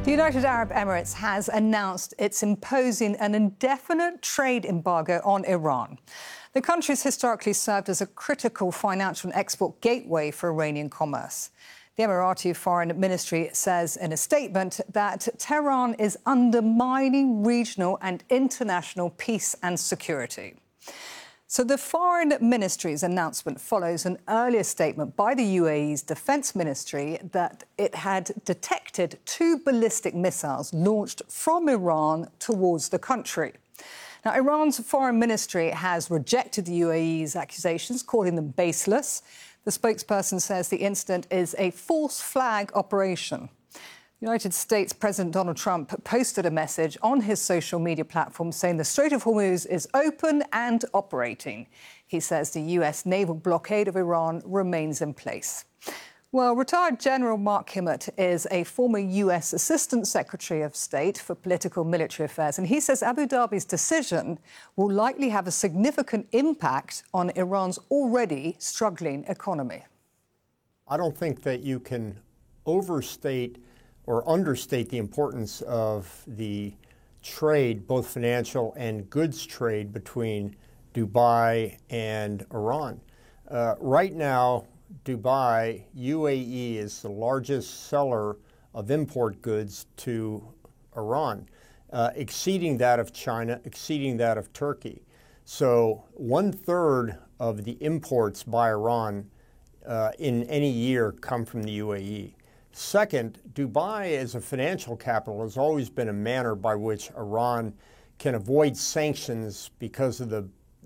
The United Arab Emirates has announced it's imposing an indefinite trade embargo on Iran. The country has historically served as a critical financial and export gateway for Iranian commerce. The Emirati Foreign Ministry says in a statement that Tehran is undermining regional and international peace and security. So the Foreign Ministry's announcement follows an earlier statement by the UAE's Defence Ministry that it had detected 2 ballistic missiles launched from Iran towards the country. Now, Iran's Foreign Ministry has rejected the UAE's accusations, calling them baseless. The spokesperson says the incident is a false flag operation. United States President Donald Trump posted a message on his social media platform saying the Strait of Hormuz is open and operating. He says the US naval blockade of Iran remains in place. Well, retired General Mark Emmett is a former US Assistant Secretary of State for Political and Military Affairs, and he says Abu Dhabi's decision will likely have a significant impact on Iran's already struggling economy. I don't think that you can overstate or understate the importance of the trade, both financial and goods trade, between Dubai and Iran. Right now, Dubai, UAE, is the largest seller of import goods to Iran, exceeding that of China, exceeding that of Turkey. So 1/3 of the imports by Iran in any year come from the UAE. Second, Dubai as a financial capital has always been a manner by which Iran can avoid sanctions because of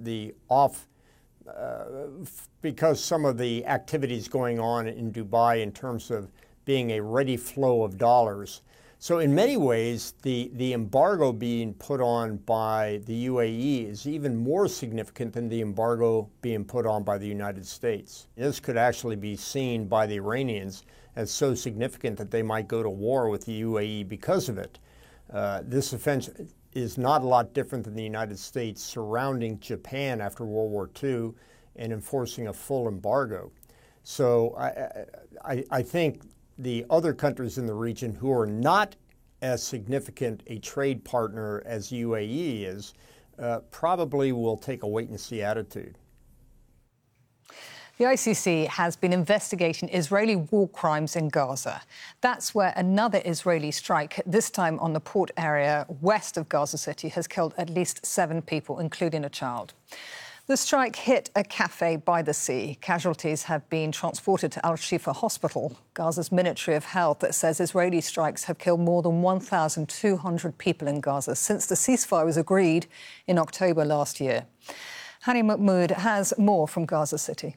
because some of the activities going on in Dubai in terms of being a ready flow of dollars. So in many ways, the embargo being put on by the UAE is even more significant than the embargo being put on by the United States. This could actually be seen by the Iranians as so significant that they might go to war with the UAE because of it. This offense is not a lot different than the United States surrounding Japan after World War II and enforcing a full embargo. So I think the other countries in the region who are not as significant a trade partner as UAE is probably will take a wait-and-see attitude. The ICC has been investigating Israeli war crimes in Gaza. That's where another Israeli strike, this time on the port area west of Gaza City, has killed at least 7 people, including a child. The strike hit a cafe by the sea. Casualties have been transported to Al-Shifa Hospital. Gaza's Ministry of Health says Israeli strikes have killed more than 1,200 people in Gaza since the ceasefire was agreed in October last year. Hani Mahmoud has more from Gaza City.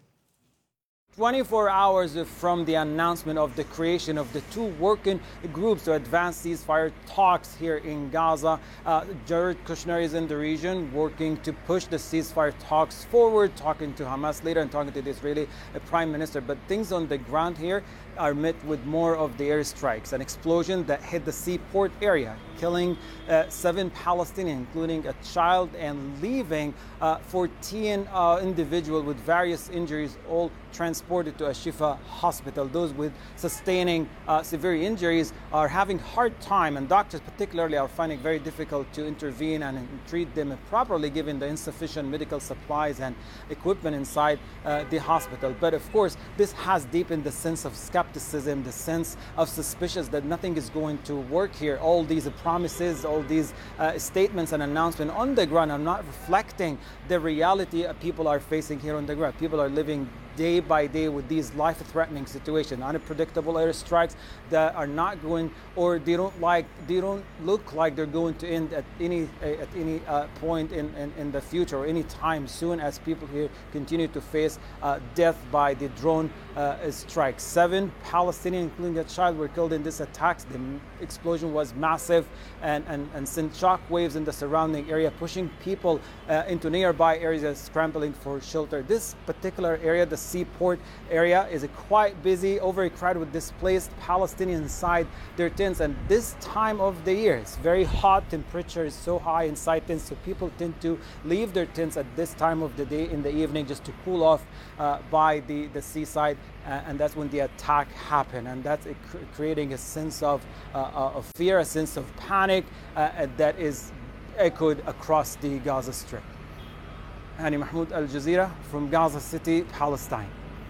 24 hours from the announcement of the creation of the 2 working groups to advance ceasefire talks here in Gaza, Jared Kushner is in the region working to push the ceasefire talks forward, talking to Hamas leader and talking to the Israeli Prime Minister. But things on the ground here are met with more of the airstrikes. An explosion that hit the seaport area, killing 7 Palestinians, including a child, and leaving 14 individuals with various injuries, all transported to Al-Shifa Hospital. Those with sustaining severe injuries are having hard time, and doctors particularly are finding it very difficult to intervene and treat them properly given the insufficient medical supplies and equipment inside the hospital. But of course, this has deepened the sense of skepticism, the sense of suspicion that nothing is going to work here. All these promises, all these statements and announcements on the ground are not reflecting the reality people are facing here on the ground. People are living day by day with these life-threatening situations, unpredictable airstrikes that are not going, or they don't look like they're going to end at any point in the future or any time soon, as people here continue to face death by the drone strikes. 7 Palestinians, including a child, were killed in this attack. The explosion was massive and sent shock waves in the surrounding area, pushing people into nearby areas scrambling for shelter. This particular area, the seaport area is quite busy, overcrowded with displaced Palestinians inside their tents. And this time of the year, it's very hot, temperature is so high inside tents, so people tend to leave their tents at this time of the day in the evening just to cool off by the seaside. And that's when the attack happened, and that's creating a sense of fear, a sense of panic that is echoed across the Gaza Strip. Hani Mahmoud, Al Jazeera from Gaza City, Palestine.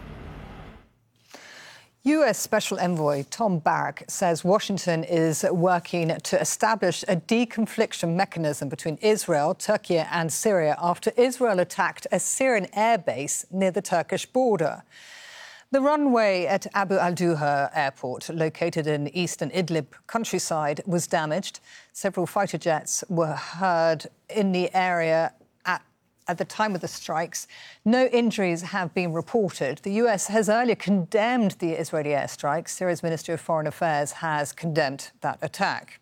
U.S. Special Envoy Tom Barrack says Washington is working to establish a deconfliction mechanism between Israel, Turkey and Syria after Israel attacked a Syrian airbase near the Turkish border. The runway at Abu al-Duha airport, located in eastern Idlib countryside, was damaged. Several fighter jets were heard in the area at the time of the strikes. No injuries have been reported. The US has earlier condemned the Israeli airstrikes. Syria's Ministry of Foreign Affairs has condemned that attack.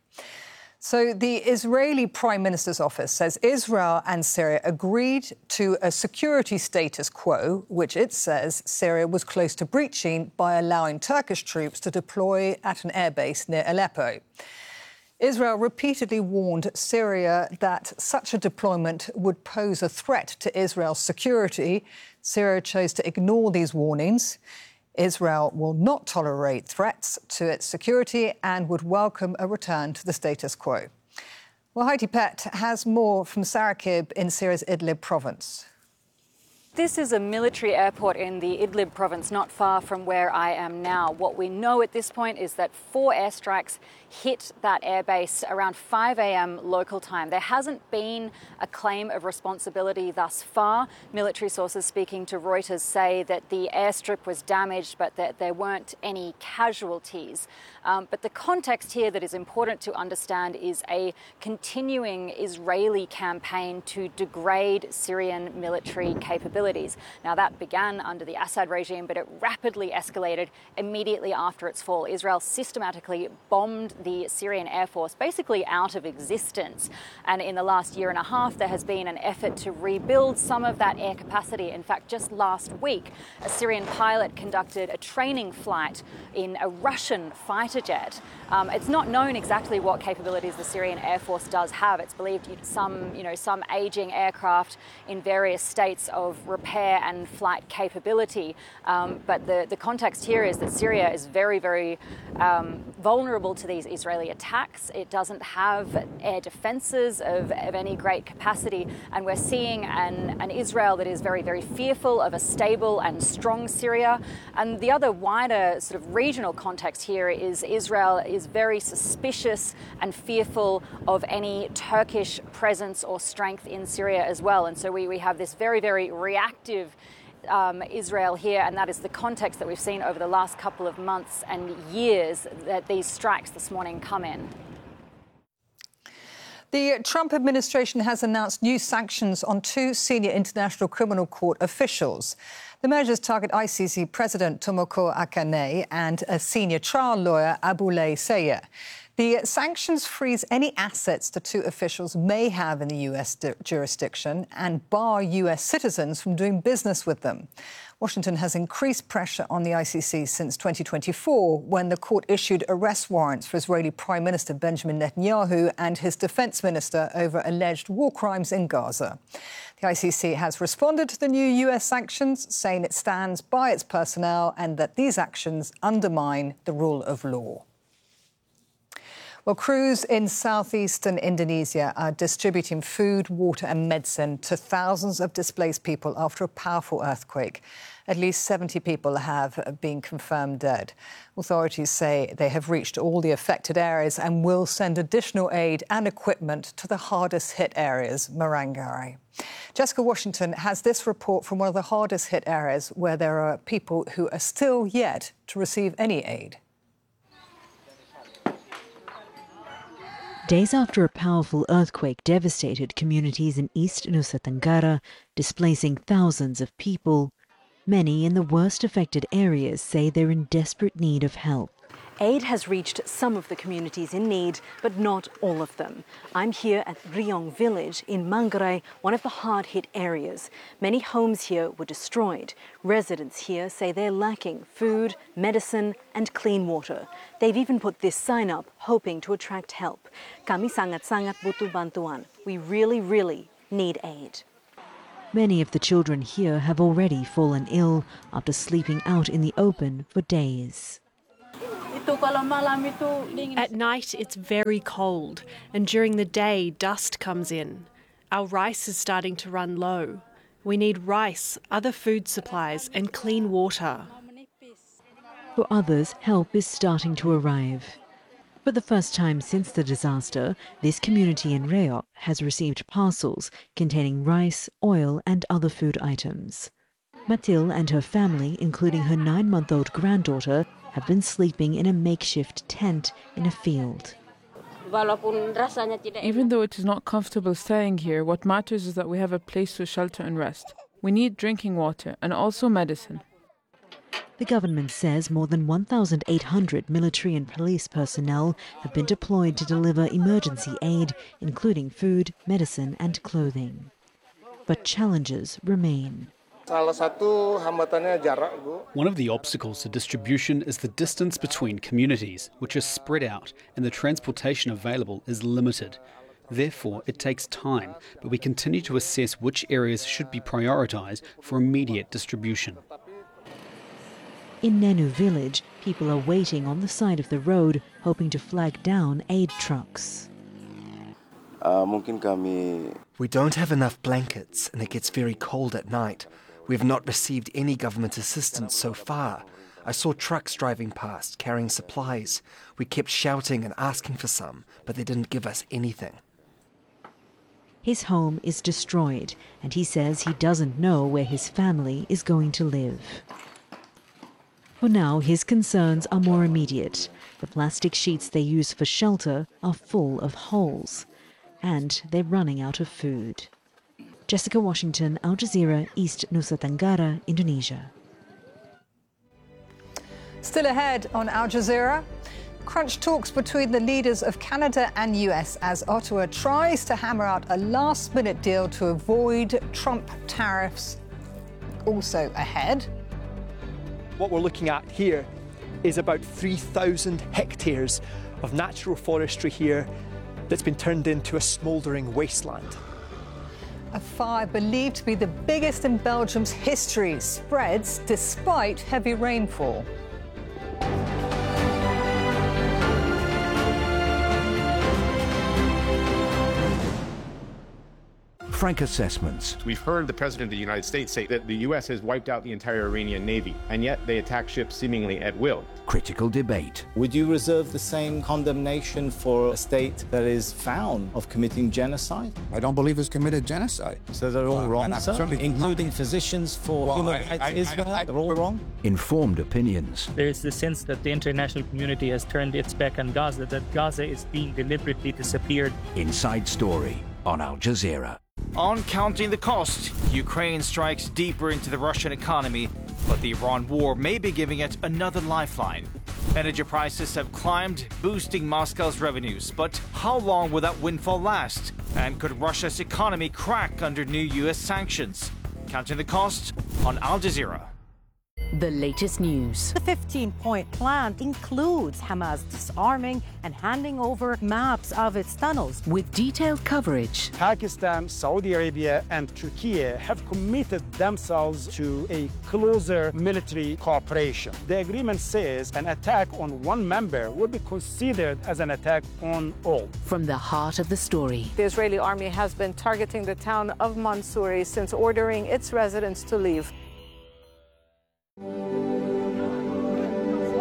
So the Israeli Prime Minister's office says Israel and Syria agreed to a security status quo, which it says Syria was close to breaching by allowing Turkish troops to deploy at an airbase near Aleppo. Israel repeatedly warned Syria that such a deployment would pose a threat to Israel's security. Syria chose to ignore these warnings. Israel will not tolerate threats to its security and would welcome a return to the status quo. Well, Heidi Pett has more from Sarakib in Syria's Idlib province. This is a military airport in the Idlib province, not far from where I am now. What we know at this point is that 4 airstrikes hit that airbase around 5 a.m. local time. There hasn't been a claim of responsibility thus far. Military sources speaking to Reuters say that the airstrip was damaged, but that there weren't any casualties. But the context here that is important to understand is a continuing Israeli campaign to degrade Syrian military capabilities. Now, that began under the Assad regime, but it rapidly escalated immediately after its fall. Israel systematically bombed the Syrian Air Force basically out of existence. And in the last year and a half, there has been an effort to rebuild some of that air capacity. In fact, just last week, a Syrian pilot conducted a training flight in a Russian fighter jet. It's not known exactly what capabilities the Syrian Air Force does have. It's believed some aging aircraft in various states of repair and flight capability. But the context here is that Syria is very, very vulnerable to these Israeli attacks. It doesn't have air defenses of any great capacity. And we're seeing an Israel that is very, very fearful of a stable and strong Syria. And the other wider sort of regional context here is Israel is very suspicious and fearful of any Turkish presence or strength in Syria as well. And so we have this very, very reactive Israel here, and that is the context that we've seen over the last couple of months and years that these strikes this morning come in. The Trump administration has announced new sanctions on 2 senior International Criminal Court officials. The measures target ICC President Tomoko Akane and a senior trial lawyer, Aboulay Sayer. The sanctions freeze any assets the 2 officials may have in the U.S. jurisdiction and bar U.S. citizens from doing business with them. Washington has increased pressure on the ICC since 2024, when the court issued arrest warrants for Israeli Prime Minister Benjamin Netanyahu and his defense minister over alleged war crimes in Gaza. The ICC has responded to the new U.S. sanctions, saying it stands by its personnel and that these actions undermine the rule of law. Well, crews in southeastern Indonesia are distributing food, water and medicine to thousands of displaced people after a powerful earthquake. At least 70 people have been confirmed dead. Authorities say they have reached all the affected areas and will send additional aid and equipment to the hardest hit areas, Marangari. Jessica Washington has this report from one of the hardest hit areas where there are people who are still yet to receive any aid. Days after a powerful earthquake devastated communities in East Nusa Tenggara, displacing thousands of people, many in the worst affected areas say they're in desperate need of help. Aid has reached some of the communities in need, but not all of them. I'm here at Riong village in Manggarai, one of the hard-hit areas. Many homes here were destroyed. Residents here say they're lacking food, medicine and clean water. They've even put this sign up, hoping to attract help. Kami sangat-sangat butuh bantuan. We really need aid. Many of the children here have already fallen ill after sleeping out in the open for days. At night it's very cold, and during the day dust comes in. Our rice is starting to run low. We need rice, other food supplies and clean water. For others, help is starting to arrive. For the first time since the disaster, this community in Reo has received parcels containing rice, oil and other food items. Matil and her family, including her 9-month-old granddaughter, have been sleeping in a makeshift tent in a field. Even though it is not comfortable staying here, what matters is that we have a place to shelter and rest. We need drinking water and also medicine. The government says more than 1,800 military and police personnel have been deployed to deliver emergency aid, including food, medicine and clothing. But challenges remain. One of the obstacles to distribution is the distance between communities, which are spread out, and the transportation available is limited. Therefore, it takes time, but we continue to assess which areas should be prioritised for immediate distribution. In Nenu village, people are waiting on the side of the road, hoping to flag down aid trucks. We don't have enough blankets and it gets very cold at night. We have not received any government assistance so far. I saw trucks driving past, carrying supplies. We kept shouting and asking for some, but they didn't give us anything. His home is destroyed, and he says he doesn't know where his family is going to live. For now, his concerns are more immediate. The plastic sheets they use for shelter are full of holes, and they're running out of food. Jessica Washington, Al Jazeera, East Nusa Tenggara, Indonesia. Still ahead on Al Jazeera, crunch talks between the leaders of Canada and US as Ottawa tries to hammer out a last-minute deal to avoid Trump tariffs. Also ahead. What we're looking at here is about 3,000 hectares of natural forestry here that's been turned into a smouldering wasteland. A fire believed to be the biggest in Belgium's history spreads despite heavy rainfall. Frank assessments. We've heard the President of the United States say that the U.S. has wiped out the entire Iranian Navy, and yet they attack ships seemingly at will. Critical debate. Would you reserve the same condemnation for a state that is found of committing genocide? I don't believe it's committed genocide. So they're all wrong, sir? Including physicians for human rights Israel? They're all wrong? Informed opinions. There is the sense that the international community has turned its back on Gaza, that Gaza is being deliberately disappeared. Inside Story on Al Jazeera. On Counting the Cost, Ukraine strikes deeper into the Russian economy, but the Iran war may be giving it another lifeline. Energy prices have climbed, boosting Moscow's revenues. But how long will that windfall last? And could Russia's economy crack under new U.S. sanctions? Counting the Cost on Al Jazeera. The latest news. The 15-point plan includes Hamas disarming and handing over maps of its tunnels. With detailed coverage. Pakistan, Saudi Arabia and Turkey have committed themselves to a closer military cooperation. The agreement says an attack on one member will be considered as an attack on all. From the heart of the story. The Israeli army has been targeting the town of Mansouri since ordering its residents to leave.